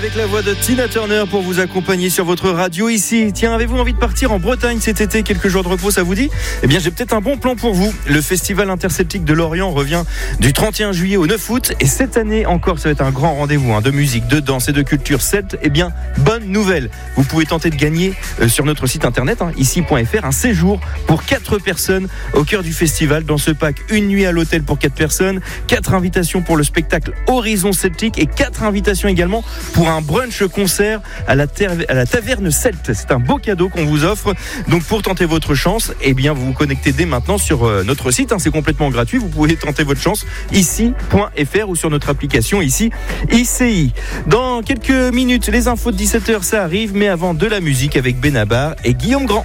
Avec la voix de Tina Turner pour vous accompagner sur votre radio ici. Tiens, avez-vous envie de partir en Bretagne cet été? Quelques jours de repos, ça vous dit? Eh bien, j'ai peut-être un bon plan pour vous. Le Festival interceltique de Lorient revient du 31 juillet au 9 août. Et cette année encore, ça va être un grand rendez-vous de musique, de danse et de culture celte. Eh bien, bonne nouvelle. Vous pouvez tenter de gagner sur notre site internet, ici.fr, un séjour pour 4 personnes au cœur du festival. Dans ce pack, une nuit à l'hôtel pour 4 personnes, 4 invitations pour le spectacle Horizon Celtique et 4 invitations également pour un brunch concert à la taverne celte. C'est un beau cadeau qu'on vous offre. Donc pour tenter votre chance, eh bien vous vous connectez dès maintenant sur notre site. C'est complètement gratuit. Vous pouvez tenter votre chance ici.fr ou sur notre application ici ICI. Dans quelques minutes, les infos de 17h, ça arrive. Mais avant, de la musique avec Benabar et Guillaume Grand.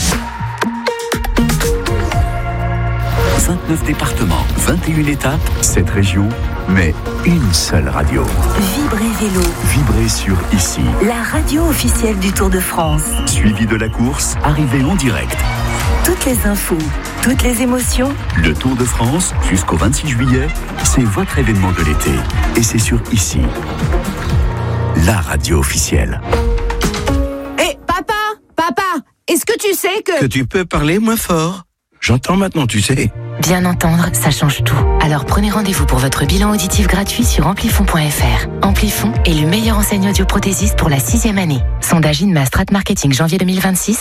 29 départements, 21 étapes, 7 régions, mais une seule radio. Vibrez Vélo. Vibrez sur ICI. La radio officielle du Tour de France. Suivi de la course, arrivée en direct. Toutes les infos, toutes les émotions. Le Tour de France, jusqu'au 26 juillet, c'est votre événement de l'été. Et c'est sur ICI. La radio officielle. Hé, papa, est-ce que tu sais que tu peux parler moins fort? J'entends maintenant, tu sais. Bien entendre, ça change tout. Alors prenez rendez-vous pour votre bilan auditif gratuit sur Amplifon.fr. Amplifon est le meilleur enseigne audioprothésiste pour la 6e année. Sondage INMA Strat Marketing janvier 2026.